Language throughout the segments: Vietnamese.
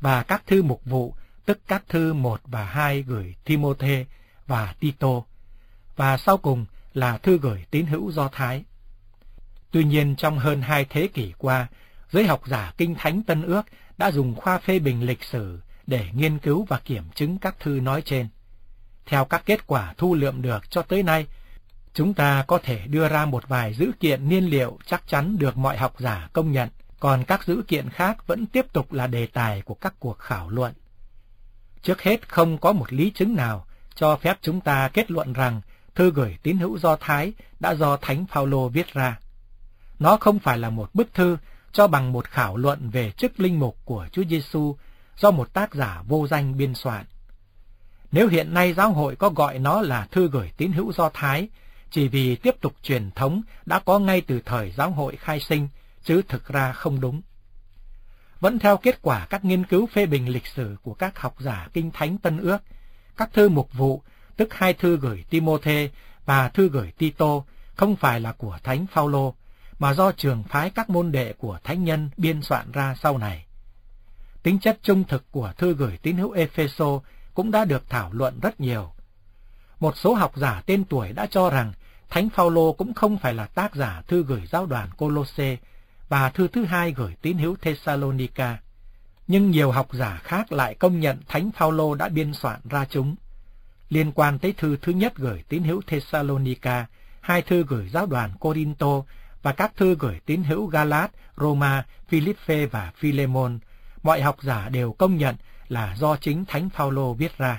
và các thư mục vụ, tức các thư 1 và 2 gửi Timôthê và Tito, và sau cùng là thư gửi tín hữu Do Thái. Tuy nhiên, trong hơn 2 thế kỷ qua, giới học giả Kinh Thánh Tân Ước đã dùng khoa phê bình lịch sử để nghiên cứu và kiểm chứng các thư nói trên. Theo các kết quả thu lượm được cho tới nay, chúng ta có thể đưa ra một vài dữ kiện niên liệu chắc chắn được mọi học giả công nhận, còn các dữ kiện khác vẫn tiếp tục là đề tài của các cuộc khảo luận. Trước hết, không có một lý chứng nào cho phép chúng ta kết luận rằng thư gửi tín hữu Do Thái đã do Thánh Phaolô viết ra. Nó không phải là một bức thư cho bằng một khảo luận về chức linh mục của Chúa Giêsu do một tác giả vô danh biên soạn. Nếu hiện nay giáo hội có gọi nó là thư gửi tín hữu Do Thái, chỉ vì tiếp tục truyền thống đã có ngay từ thời giáo hội khai sinh, chứ thực ra không đúng. Vẫn theo kết quả các nghiên cứu phê bình lịch sử của các học giả Kinh Thánh Tân Ước, các thư mục vụ, tức 2 thư gửi Timôthê và thư gửi Tito, không phải là của Thánh Phaolô, mà do trường phái các môn đệ của thánh nhân biên soạn ra sau này. Tính chất trung thực của thư gửi tín hữu Ê-phê-sô cũng đã được thảo luận rất nhiều. Một số học giả tên tuổi đã cho rằng Thánh Phaolô cũng không phải là tác giả thư gửi giáo đoàn Cô-lô-sê và thư thứ 2 gửi tín hữu Thê-sa-lô-ni-ca. Nhưng nhiều học giả khác lại công nhận Thánh Phaolô đã biên soạn ra chúng. Liên quan tới thư thứ nhất gửi tín hữu Thê-sa-lô-ni-ca, 2 thư gửi giáo đoàn Cô-rin-tô và các thư gửi tín hữu Ga-lát, Roma, Phi-líp-phê và Phi-lê-môn, mọi học giả đều công nhận là do chính Thánh Phaolô viết ra.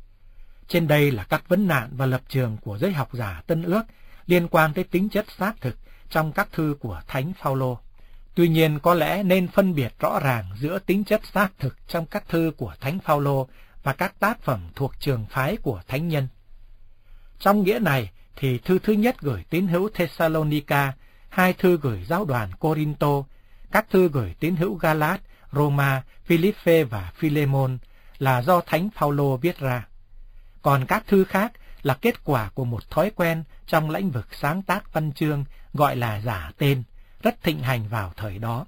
Trên đây là các vấn nạn và lập trường của giới học giả Tân Ước liên quan tới tính chất xác thực trong các thư của Thánh Phaolô. Tuy nhiên, có lẽ nên phân biệt rõ ràng giữa tính chất xác thực trong các thư của Thánh Phaolô và các tác phẩm thuộc trường phái của thánh nhân. Trong nghĩa này thì thư thứ nhất gửi tín hữu Thê-sa-lô-ni-ca, 2 thư gửi giáo đoàn Cô-rin-tô, các thư gửi tín hữu Ga-lát, Roma, Phi-líp-phê và Phi-lê-môn là do Thánh Phaolô viết ra. Còn các thư khác là kết quả của một thói quen trong lĩnh vực sáng tác văn chương gọi là giả tên, rất thịnh hành vào thời đó.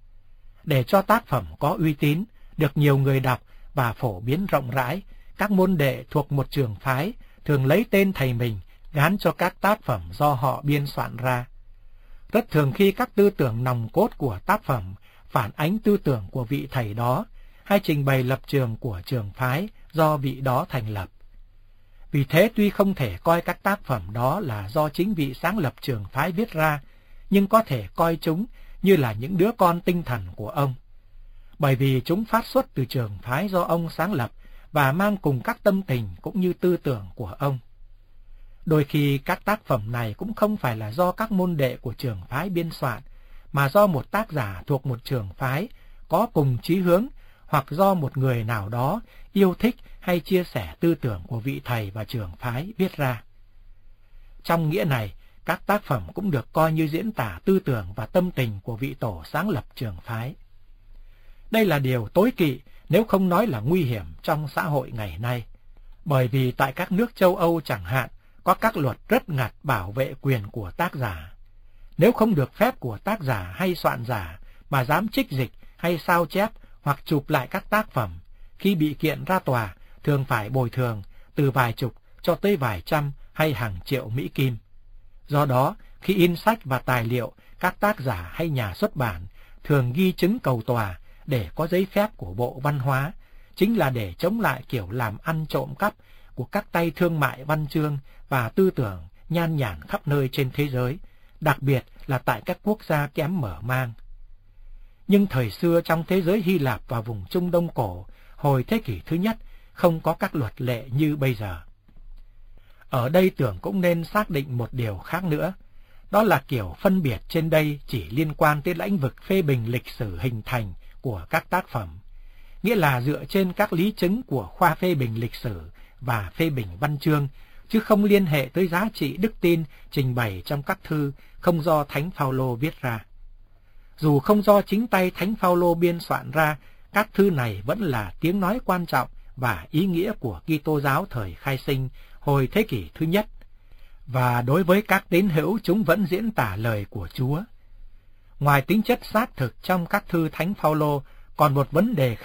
Để cho tác phẩm có uy tín, được nhiều người đọc và phổ biến rộng rãi, các môn đệ thuộc một trường phái thường lấy tên thầy mình gán cho các tác phẩm do họ biên soạn ra. Rất thường khi các tư tưởng nòng cốt của tác phẩm phản ánh tư tưởng của vị thầy đó, hay trình bày lập trường của trường phái do vị đó thành lập. Vì thế tuy không thể coi các tác phẩm đó là do chính vị sáng lập trường phái viết ra, nhưng có thể coi chúng như là những đứa con tinh thần của ông. Bởi vì chúng phát xuất từ trường phái do ông sáng lập và mang cùng các tâm tình cũng như tư tưởng của ông. Đôi khi các tác phẩm này cũng không phải là do các môn đệ của trường phái biên soạn, mà do một tác giả thuộc một trường phái có cùng chí hướng, hoặc do một người nào đó yêu thích hay chia sẻ tư tưởng của vị thầy và trường phái viết ra. Trong nghĩa này, các tác phẩm cũng được coi như diễn tả tư tưởng và tâm tình của vị tổ sáng lập trường phái. Đây là điều tối kỵ, nếu không nói là nguy hiểm trong xã hội ngày nay, bởi vì tại các nước châu Âu chẳng hạn, có các luật rất ngặt bảo vệ quyền của tác giả. Nếu không được phép của tác giả hay soạn giả mà dám trích dịch hay sao chép hoặc chụp lại các tác phẩm, khi bị kiện ra tòa thường phải bồi thường từ vài chục cho tới vài trăm hay hàng triệu Mỹ Kim. Do đó, khi in sách và tài liệu, các tác giả hay nhà xuất bản thường ghi chứng cầu tòa để có giấy phép của Bộ Văn hóa, chính là để chống lại kiểu làm ăn trộm cắp của các tay thương mại văn chương và tư tưởng nhan nhản khắp nơi trên thế giới, đặc biệt là tại các quốc gia kém mở mang. Nhưng thời xưa trong thế giới Hy Lạp và vùng Trung Đông cổ, hồi thế kỷ thứ nhất, không có các luật lệ như bây giờ. Ở đây tưởng cũng nên xác định một điều khác nữa, đó là kiểu phân biệt trên đây chỉ liên quan tới lĩnh vực phê bình lịch sử hình thành của các tác phẩm, nghĩa là dựa trên các lý chứng của khoa phê bình lịch sử và phê bình văn chương, chứ không liên hệ tới giá trị đức tin trình bày trong các thư không do Thánh Phaolô viết ra. Dù không do chính tay Thánh Phaolô biên soạn ra, các thư này vẫn là tiếng nói quan trọng và ý nghĩa của Kitô giáo thời khai sinh hồi thế kỷ thứ nhất, và đối với các tín hữu chúng vẫn diễn tả lời của Chúa. Ngoài tính chất xác thực trong các thư Thánh Phaolô, còn một vấn đề khác,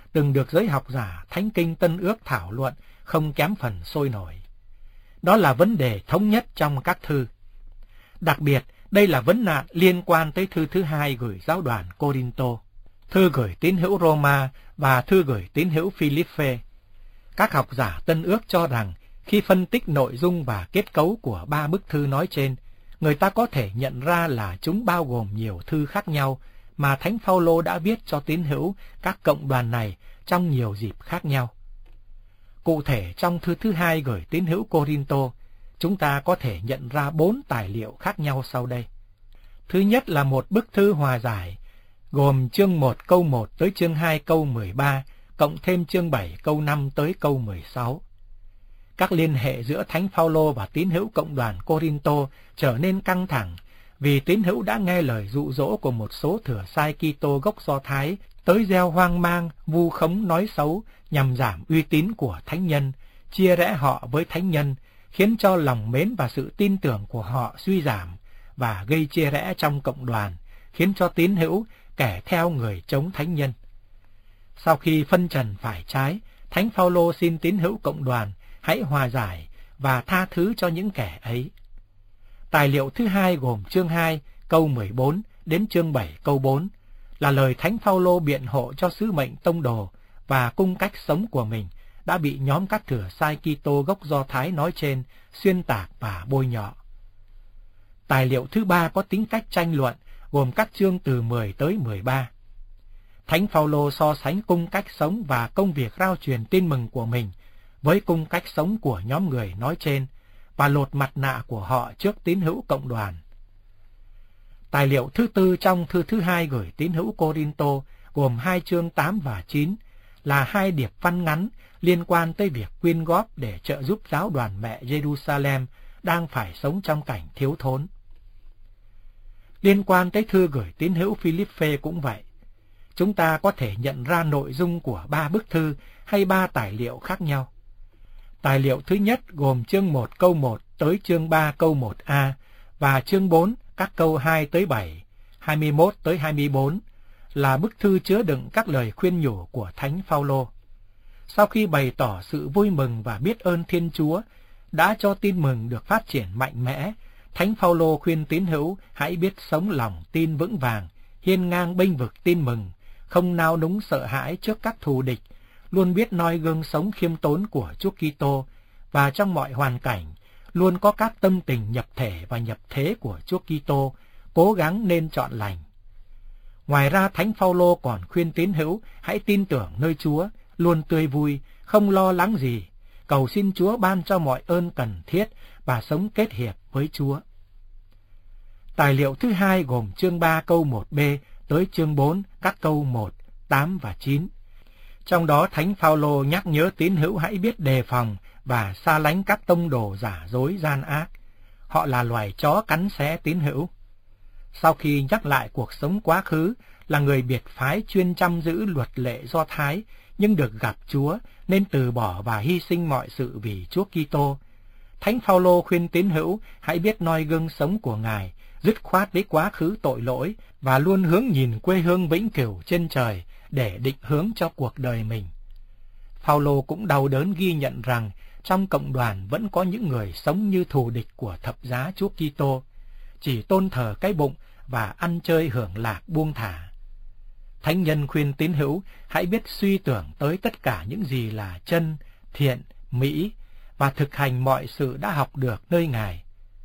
từng được giới học giả Thánh Kinh Tân Ước thảo luận không kém phần sôi nổi. Đó là vấn đề thống nhất trong các thư. Đặc biệt, đây là vấn nạn liên quan tới thư thứ hai gửi giáo đoàn Cô-rinh-tô, thư gửi tín hữu Roma và thư gửi tín hữu Phi-líp-phê. Các học giả Tân Ước cho rằng khi phân tích nội dung và kết cấu của 3 bức thư nói trên, người ta có thể nhận ra là chúng bao gồm nhiều thư khác nhau mà Thánh Phaolô đã viết cho tín hữu các cộng đoàn này trong nhiều dịp khác nhau. Cụ thể, trong thư thứ hai gửi tín hữu Cô-rinh-tô, chúng ta có thể nhận ra 4 tài liệu khác nhau sau đây. Thứ nhất là một bức thư hòa giải, gồm chương 1 câu 1 tới chương 2 câu 13, cộng thêm chương 7 câu 5 tới câu 16. Các liên hệ giữa Thánh Phaolô và tín hữu cộng đoàn Cô-rinh-tô trở nên căng thẳng vì tín hữu đã nghe lời dụ dỗ của một số thừa sai Kitô gốc Do Thái tới gieo hoang mang, vu khống nói xấu nhằm giảm uy tín của thánh nhân, chia rẽ họ với thánh nhân, khiến cho lòng mến và sự tin tưởng của họ suy giảm và gây chia rẽ trong cộng đoàn, khiến cho tín hữu kẻ theo người chống thánh nhân. Sau khi phân trần phải trái, Thánh Phaolô xin tín hữu cộng đoàn hãy hòa giải và tha thứ cho những kẻ ấy. Tài liệu thứ hai gồm chương 2 câu 14 đến chương 7 câu 4 là lời Thánh Phaolô biện hộ cho sứ mệnh tông đồ và cung cách sống của mình đã bị nhóm các thừa sai Kitô gốc Do Thái nói trên xuyên tạc và bôi nhọ. Tài liệu thứ ba có tính cách tranh luận, gồm các chương từ 10 tới 13. Thánh Phaolô so sánh cung cách sống và công việc rao truyền tin mừng của mình với cung cách sống của nhóm người nói trên và lột mặt nạ của họ trước tín hữu cộng đoàn. Tài liệu thứ tư trong thư thứ hai gửi tín hữu Cô-rinh-tô gồm 2 chương 8 và 9 là 2 điệp văn ngắn liên quan tới việc quyên góp để trợ giúp giáo đoàn mẹ Jerusalem đang phải sống trong cảnh thiếu thốn. Liên quan tới thư gửi tín hữu Phi-líp-phê cũng vậy. Chúng ta có thể nhận ra nội dung của 3 bức thư hay 3 tài liệu khác nhau. Tài liệu thứ nhất gồm chương 1 câu 1 tới chương 3 câu 1a và chương 4 các câu 2 tới 7, 21 tới 24 là bức thư chứa đựng các lời khuyên nhủ của Thánh Phaolô. Sau khi bày tỏ sự vui mừng và biết ơn Thiên Chúa đã cho tin mừng được phát triển mạnh mẽ, Thánh Phaolô khuyên tín hữu hãy biết sống lòng tin vững vàng, hiên ngang bênh vực tin mừng, không nao núng sợ hãi trước các thù địch, luôn biết noi gương sống khiêm tốn của Chúa Kitô và trong mọi hoàn cảnh luôn có các tâm tình nhập thể và nhập thế của Chúa Kitô, cố gắng nên chọn lành. Ngoài ra, Thánh Phaolô còn khuyên tín hữu hãy tin tưởng nơi Chúa, luôn tươi vui, không lo lắng gì, cầu xin Chúa ban cho mọi ơn cần thiết và sống kết hiệp với Chúa. Tài liệu thứ hai gồm chương 3 câu 1b tới chương 4 các câu 1, 8 và 9. Trong đó Thánh Phaolô nhắc nhớ tín hữu hãy biết đề phòng và xa lánh các tông đồ giả dối gian ác. Họ là loài chó cắn xé tín hữu. Sau khi nhắc lại cuộc sống quá khứ là người biệt phái chuyên chăm giữ luật lệ Do Thái, nhưng được gặp Chúa nên từ bỏ và hy sinh mọi sự vì Chúa Kitô, Thánh Phaolô khuyên tín hữu hãy biết noi gương sống của Ngài, dứt khoát với quá khứ tội lỗi và luôn hướng nhìn quê hương vĩnh cửu trên trời để định hướng cho cuộc đời mình. Phaolô cũng đau đớn ghi nhận rằng trong cộng đoàn vẫn có những người sống như thù địch của thập giá Chúa Kitô, chỉ tôn thờ cái bụng và ăn chơi hưởng lạc buông thả. Thánh nhân khuyên tín hữu hãy biết suy tưởng tới tất cả những gì là chân, thiện, mỹ và thực hành mọi sự đã học được nơi Ngài.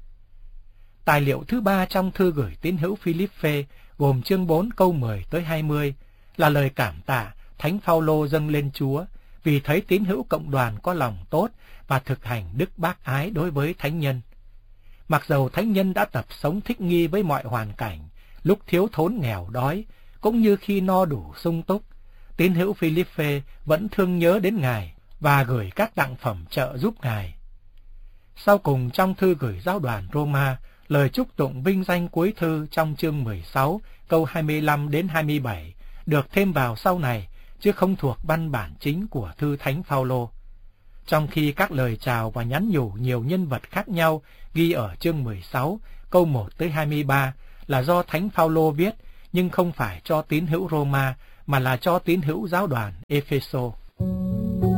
Tài liệu thứ ba trong thư gửi tín hữu Phi-líp-phê gồm chương 4 câu 10 tới 20 là lời cảm tạ Thánh Phaolô dâng lên Chúa vì thấy tín hữu cộng đoàn có lòng tốt và thực hành đức bác ái đối với thánh nhân. Mặc dầu thánh nhân đã tập sống thích nghi với mọi hoàn cảnh, lúc thiếu thốn nghèo đói, cũng như khi no đủ sung túc, tín hữu Phi-líp-phê vẫn thương nhớ đến Ngài và gửi các tặng phẩm trợ giúp Ngài. Sau cùng trong thư gửi giáo đoàn Roma, lời chúc tụng vinh danh cuối thư trong chương 16 câu 25 đến 27 được thêm vào sau này, chứ không thuộc văn bản chính của thư Thánh Phaolô. Trong khi các lời chào và nhắn nhủ nhiều nhân vật khác nhau ghi ở chương 16 câu 1 tới 23 là do Thánh Phaolô viết, nhưng không phải cho tín hữu Roma mà là cho tín hữu giáo đoàn Epheso.